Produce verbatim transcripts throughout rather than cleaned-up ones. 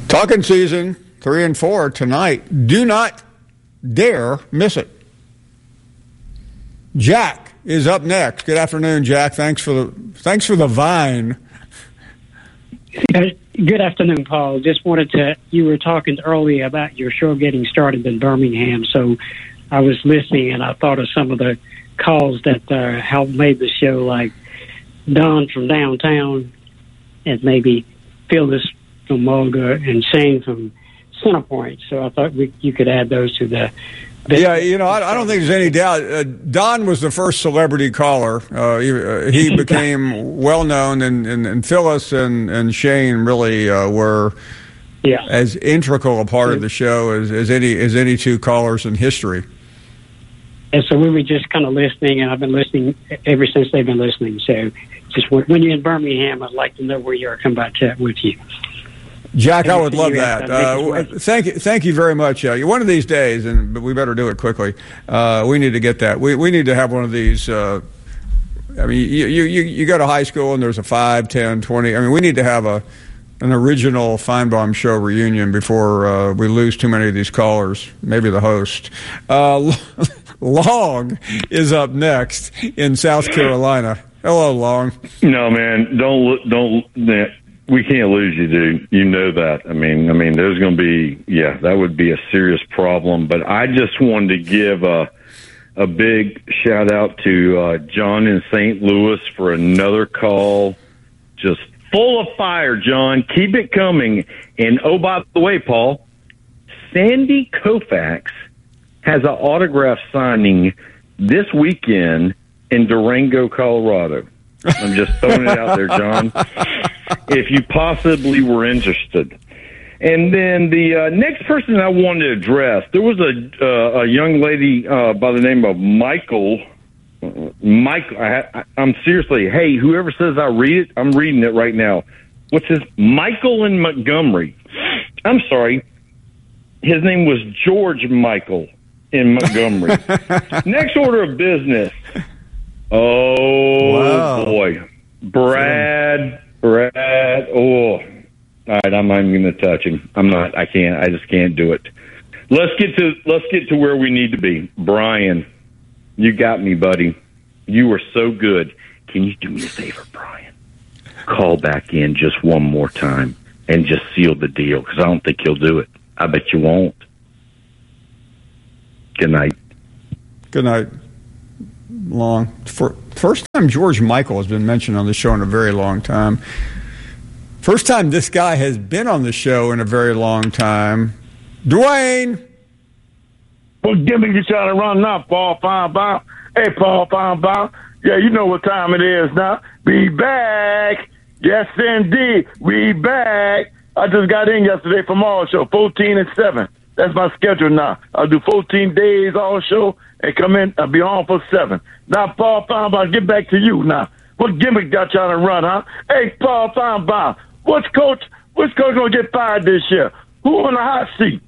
Talking season three and four tonight. Do not dare miss it. Jack is up next. Good afternoon, Jack. Thanks for the thanks for the vine. Good afternoon, Paul. Just wanted to, you were talking earlier about your show getting started in Birmingham, so I was listening and I thought of some of the calls that uh, helped made the show, like Don from downtown and maybe Phyllis from Mulga and Shane from Centerpoint. So I thought we, you could add those to the... Yeah, you know, I, I don't think there's any doubt. Uh, Don was the first celebrity caller. Uh, he, uh, he became well known, and, and, and Phyllis and, and Shane really uh, were yeah. as integral a part of the show as, as any as any two callers in history. And so we were just kind of listening, and I've been listening ever since they've been listening. So just when you're in Birmingham, I'd like to know where you are. Come by chat with you. Jack, I would love that. Uh, thank you, thank you very much. Uh, one of these days, and but we better do it quickly. Uh, we need to get that. We we need to have one of these. Uh, I mean, you, you you go to high school and there's a five, ten, twenty. I mean, we need to have a an original Feinbaum Show reunion before uh, we lose too many of these callers. Maybe the host. Uh, Long is up next in South Carolina. Hello, Long. No, man, don't don't. We can't lose you, dude. You know that. I mean, I mean, there's going to be, yeah, that would be a serious problem. But I just wanted to give a a big shout out to uh, John in Saint Louis for another call. Just full of fire, John. Keep it coming. And oh, by the way, Paul, Sandy Koufax has an autograph signing this weekend in Durango, Colorado. I'm just throwing it out there, John, if you possibly were interested. And then the uh, next person I wanted to address, there was a uh, a young lady uh, by the name of Michael. Uh, Michael, I, I, I'm seriously, hey, whoever says I read it, I'm reading it right now. What's his? Michael in Montgomery. I'm sorry. His name was George Michael in Montgomery. Next order of business. Oh, wow. Boy. Brad, Brad, oh. All right, I'm not even going to touch him. I'm not, I can't, I just can't do it. Let's get to, let's get to where we need to be. Brian, you got me, buddy. You were so good. Can you do me a favor, Brian? Call back in just one more time and just seal the deal, because I don't think you'll do it. I bet you won't. Good night. Good night. Long. For first time George Michael has been mentioned on the show in a very long time. First time this guy has been on the show in a very long time. Dwayne. What gimmick you trying to run now, Paul Feinbaum? Hey, Paul Feinbaum. Yeah, you know what time it is now. Be back. Yes, indeed. We back. I just got in yesterday from all show, fourteen and seven. That's my schedule now. I'll do fourteen days all show and come in. I'll be on for seven. Now, Paul Feinbaum, get back to you now. What gimmick got y'all to run, huh? Hey, Paul Feinbaum, which coach, which coach gonna get fired this year? Who on the hot seat?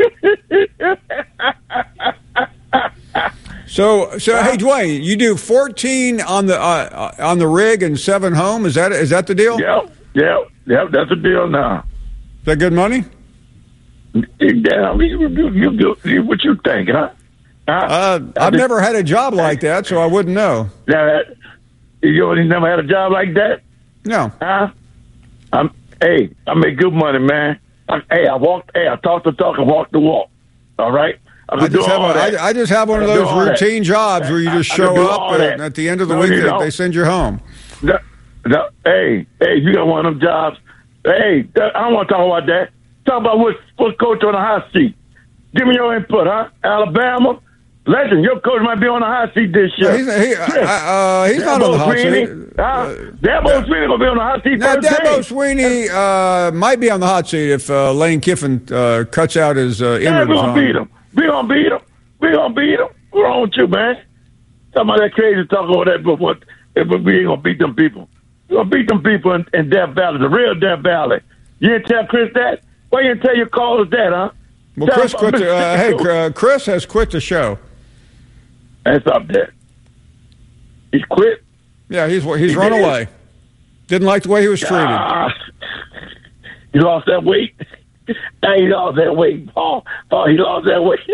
so, so hey, Dwayne, you do fourteen on the uh, on the rig and seven home. Is that is that the deal? Yep, yep, yep. That's the deal now. Is that good money? Yeah, you, you, you, you, what you think, huh? huh? Uh, I've did, never had a job like that, so I wouldn't know. Yeah, you already never had a job like that? No. Huh? I'm. Hey, I make good money, man. I, hey, I walk. Hey, I talk the talk and walk the walk. All right. I just, have a, I, I just have one of those routine that. jobs where you just show up and at the end of the no, week they, they send you home. No, no, hey, hey, you got one of them jobs. Hey, I don't want to talk about that. Talk about what what coach on the hot seat. Give me your input, huh? Alabama, legend. Your coach might be on the hot seat this year. He's, he, uh, uh, he's not on the hot Sweeney, seat. Uh, uh, Dabo Sweeney gonna be on the hot seat. Now, Dabo Sweeney uh, might be on the hot seat if uh, Lane Kiffin uh, cuts out his uh, yeah, we gonna beat him. We gonna beat him. We gonna beat him. What's wrong with you, man? Talking about that crazy talk over that, but what? If we ain't gonna beat them people. We gonna beat them people in, in Death Valley, the real Death Valley. You didn't tell Chris that? Why you didn't tell your callers that, huh? Well, tell Chris quit. The, uh, hey, uh, Chris has quit the show. That's up there. He's quit. Yeah, he's he's he run away. Didn't like the way he was treated. Uh, you lost that weight. Now he lost that weight, Paul. Paul, he lost that weight.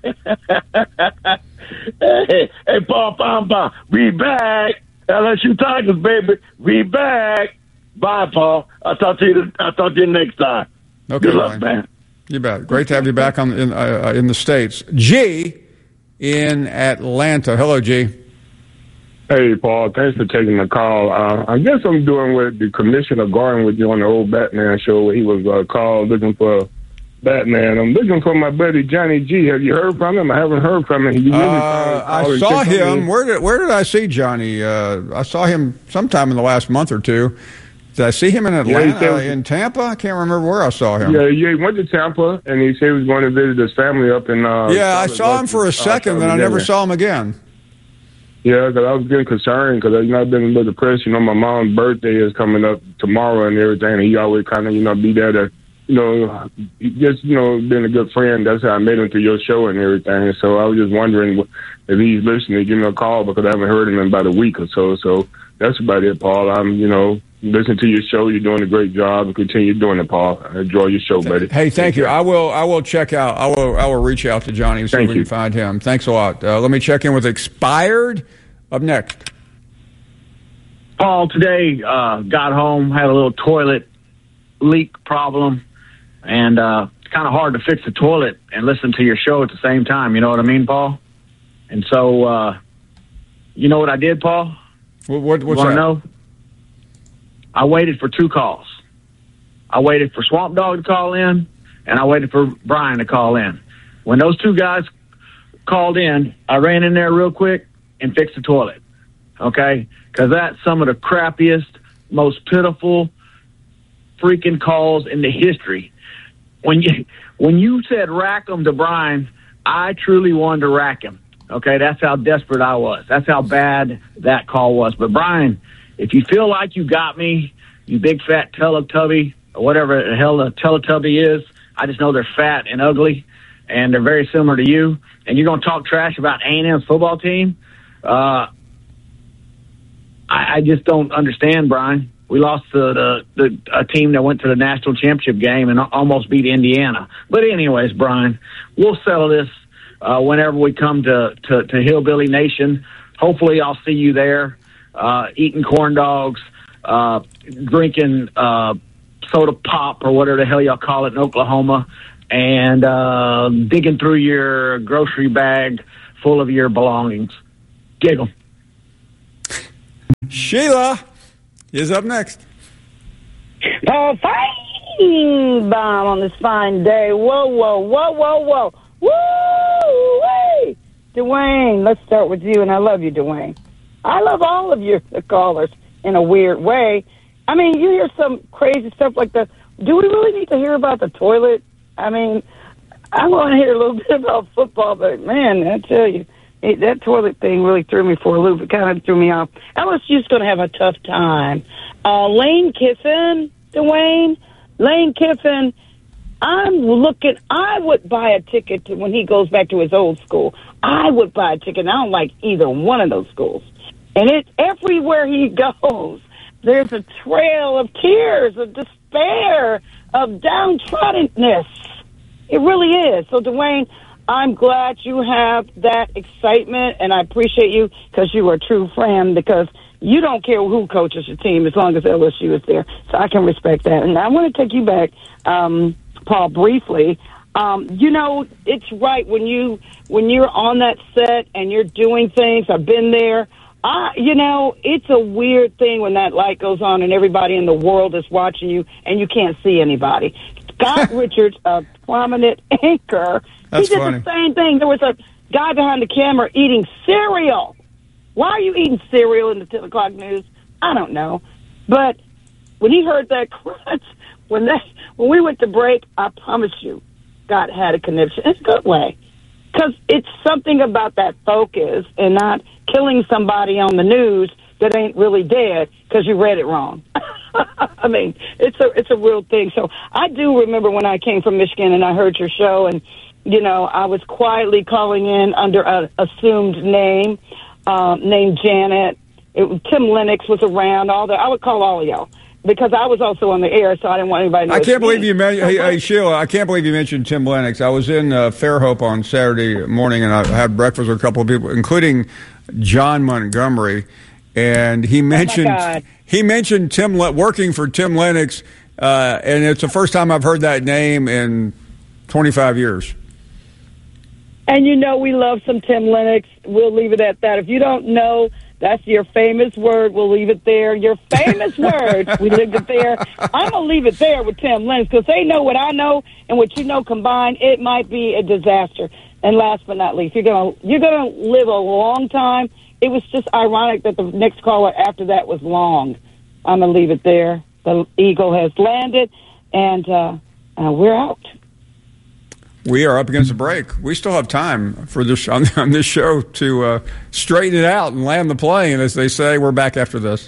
hey, hey, Paul, Paul, Paul, we back. L S U Tigers, baby, we back. Bye, Paul. I'll talk to you. I'll talk to you next time. Okay, good luck, man. You bet. Great to have you back on in uh, in the States. G in Atlanta. Hello, G. Hey, Paul. Thanks for taking the call. Uh, I guess I'm doing what the Commissioner Gordon was doing on the old Batman show where he was uh, called looking for Batman. I'm looking for my buddy Johnny G. Have you heard from him? I haven't heard from him. Really uh, I saw him. Where did where did I see Johnny? Uh, I saw him sometime in the last month or two. Did I see him in Atlanta, yeah, said, in Tampa? I can't remember where I saw him. Yeah, yeah, he went to Tampa, and he said he was going to visit his family up in... Uh, yeah, I saw him for a second, uh, then I never saw him again. Yeah, because I was getting concerned, because you know, I've been a little depressed. You know, my mom's birthday is coming up tomorrow and everything, and he always kind of, you know, be there to, you know, just, you know, being a good friend. That's how I met him through your show and everything. So I was just wondering if he's listening, give me a call, because I haven't heard him in about a week or so. So that's about it, Paul. I'm, you know... Listen to your show. You're doing a great job, and continue doing it, Paul. I enjoy your show, buddy. Hey, thank you. I will. I will check out. I will. I will reach out to Johnny and see if we can find him. Thanks a lot. Uh, let me check in with Expired up next. Paul, today uh, got home, had a little toilet leak problem, and uh, it's kind of hard to fix the toilet and listen to your show at the same time. You know what I mean, Paul? And so, uh, you know what I did, Paul? What? what what's you that? Know? I waited for two calls. I waited for Swamp Dog to call in, and I waited for Brian to call in. When those two guys called in, I ran in there real quick and fixed the toilet, okay? Because that's some of the crappiest, most pitiful freaking calls in the history. When you when you said rack 'em to Brian, I truly wanted to rack him, okay? That's how desperate I was. That's how bad that call was. But, Brian, if you feel like you got me, you big fat Teletubby, or whatever the hell a Teletubby is, I just know they're fat and ugly, and they're very similar to you, and you're going to talk trash about A and M's football team, uh, I, I just don't understand, Brian. We lost to the, the a team that went to the national championship game and almost beat Indiana. But anyways, Brian, we'll settle this uh, whenever we come to, to, to Hillbilly Nation. Hopefully I'll see you there. Uh, eating corn dogs, uh, drinking uh, soda pop or whatever the hell y'all call it in Oklahoma, and uh, digging through your grocery bag full of your belongings. Giggle. Sheila is up next. Oh, fine bomb on this fine day. Whoa, whoa, whoa, whoa, whoa. Woo! Dwayne, let's start with you, and I love you, Dwayne. I love all of your callers in a weird way. I mean, you hear some crazy stuff like the, do we really need to hear about the toilet? I mean, I want to hear a little bit about football, but, man, I tell you, it, that toilet thing really threw me for a loop. It kind of threw me off. L S U's going to have a tough time. Uh, Lane Kiffin, Dwayne, Lane Kiffin, I'm looking, I would buy a ticket to when he goes back to his old school. I would buy a ticket. I don't like either one of those schools. And it everywhere he goes, there's a trail of tears, of despair, of downtroddenness. It really is. So, Dwayne, I'm glad you have that excitement, and I appreciate you because you are a true friend, because you don't care who coaches your team as long as L S U is there. So I can respect that. And I want to take you back, um, Paul, briefly. Um, you know, it's right when you when you're on that set and you're doing things. I've been there. I, you know, it's a weird thing when that light goes on and everybody in the world is watching you and you can't see anybody. Scott Richards, a prominent anchor, That's he did funny. the same thing. There was a guy behind the camera eating cereal. Why are you eating cereal in the ten o'clock news? I don't know. But when he heard that crunch, when that when we went to break, I promise you, God had a connection in a good way. Because it's something about that focus and not killing somebody on the news that ain't really dead because you read it wrong. I mean, it's a it's a real thing. So I do remember when I came from Michigan and I heard your show, and, you know, I was quietly calling in under an assumed name, um, named Janet. It, Tim Lennox was around. All the I would call all of y'all. because I was also on the air, so I didn't want anybody to know. I can't believe me. you mentioned, hey, hey, Sheila, I can't believe you mentioned Tim Lennox. I was in uh, Fairhope on Saturday morning, and I had breakfast with a couple of people, including John Montgomery, and he mentioned oh he mentioned Tim Le- working for Tim Lennox, uh, and it's the first time I've heard that name in twenty-five years. And you know we love some Tim Lennox. We'll leave it at that. If you don't know, that's your famous word. We'll leave it there. Your famous word. We leave it there. I'm going to leave it there with Tim Lennox because they know what I know and what you know combined. It might be a disaster. And last but not least, you're going to you're going to live a long time. It was just ironic that the next caller after that was long. I'm going to leave it there. The Eagle has landed, and uh, uh, we're out. We are up against a break. We still have time for this on, on this show to uh, straighten it out and land the plane, as they say. We're back after this.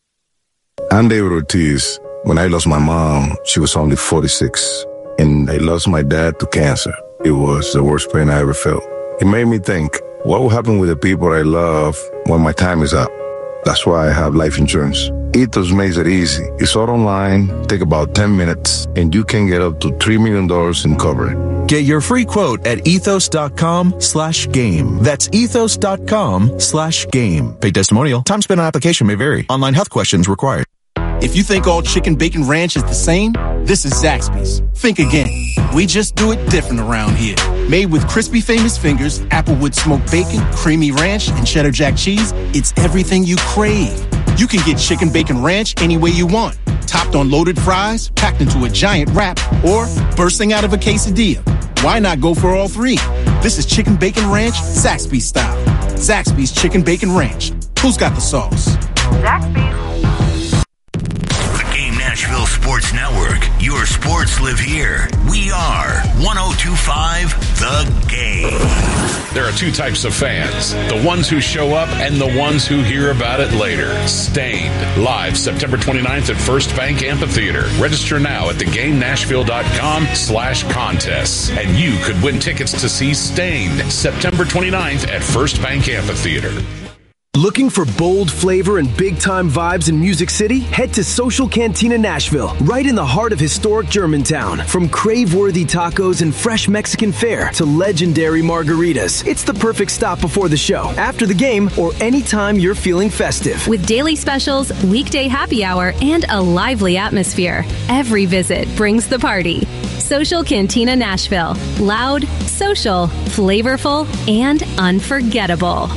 I'm David Ortiz. When I lost my mom, she was only forty-six, and I lost my dad to cancer. It was the worst pain I ever felt. It made me think, what will happen with the people I love when my time is up? That's why I have life insurance. Ethos makes it easy. It's all online, take about ten minutes, and you can get up to three million dollars in coverage. Get your free quote at ethos.com slash game. That's ethos.com slash game. Paid testimonial. Time spent on application may vary. Online health questions required. If you think all chicken bacon ranch is the same, this is Zaxby's. Think again. We just do it different around here. Made with crispy famous fingers, applewood smoked bacon, creamy ranch, and cheddar jack cheese, it's everything you crave. You can get chicken bacon ranch any way you want. Topped on loaded fries, packed into a giant wrap, or bursting out of a quesadilla. Why not go for all three? This is chicken bacon ranch, Zaxby's style. Zaxby's chicken bacon ranch. Who's got the sauce? Zaxby's. The Game Nashville Sports Network. Your sports live here. We are one oh two point five The Game. There are two types of fans. The ones who show up and the ones who hear about it later. Stained. Live September twenty-ninth at First Bank Amphitheater. Register now at the game nashville dot com slash contests. And you could win tickets to see Stained September twenty-ninth at First Bank Amphitheater. Looking for bold flavor and big-time vibes in Music City? Head to Social Cantina Nashville, right in the heart of historic Germantown. From crave-worthy tacos and fresh Mexican fare to legendary margaritas, it's the perfect stop before the show, after the game, or anytime you're feeling festive. With daily specials, weekday happy hour, and a lively atmosphere, every visit brings the party. Social Cantina Nashville. Loud, social, flavorful, and unforgettable.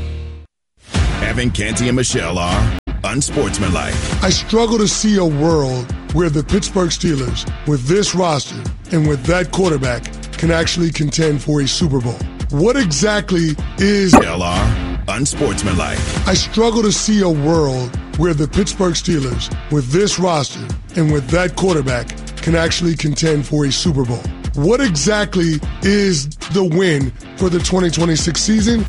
Evan Canty and Michelle are unsportsmanlike. I struggle to see a world where the Pittsburgh Steelers, with this roster and with that quarterback, can actually contend for a Super Bowl. What exactly is L R unsportsmanlike? I struggle to see a world where the Pittsburgh Steelers, with this roster and with that quarterback, can actually contend for a Super Bowl. What exactly is the win for the twenty twenty-six season?